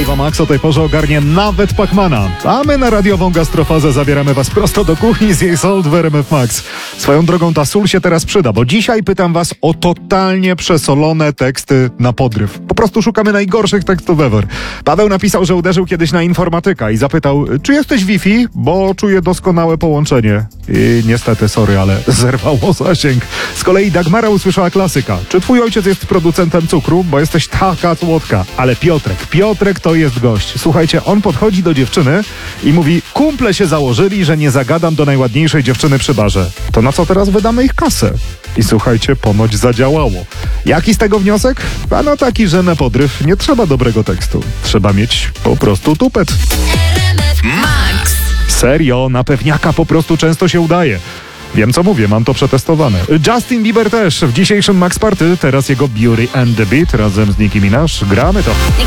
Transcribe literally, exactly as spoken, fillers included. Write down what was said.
Dave'a Max o tej porze ogarnie nawet Pacmana. A my na radiową gastrofazę zabieramy was prosto do kuchni z jej Salt w R M F Max. Swoją drogą ta sól się teraz przyda, bo dzisiaj pytam was o totalnie przesolone teksty na podryw. Po prostu szukamy najgorszych tekstów ever. Paweł napisał, że uderzył kiedyś na informatyka i zapytał, czy jesteś Wi-Fi, bo czuję doskonałe połączenie. I niestety, sorry, ale zerwało zasięg. Z kolei Dagmara usłyszała klasyka. Czy twój ojciec jest producentem cukru, bo jesteś taka słodka? Ale Piotrek, Piotrek to jest gość. Słuchajcie, on podchodzi do dziewczyny i mówi, kumple się założyli, że nie zagadam do najładniejszej dziewczyny przy barze. To na co teraz wydamy ich kasę? I słuchajcie, ponoć zadziałało. Jaki z tego wniosek? A no taki, że na podryw nie trzeba dobrego tekstu. Trzeba mieć po prostu tupet. Max. Serio, na pewniaka po prostu często się udaje. Wiem co mówię, mam to przetestowane. Justin Bieber też w dzisiejszym Max Party, teraz jego Beauty and the Beat razem z Nicki Minaj. Gramy to.